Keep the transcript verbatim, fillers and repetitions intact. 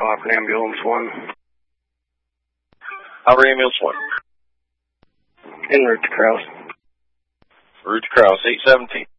Copper Ambulance one. Copper Ambulance one. En route to Krause. Route to Krause, eight seventeen.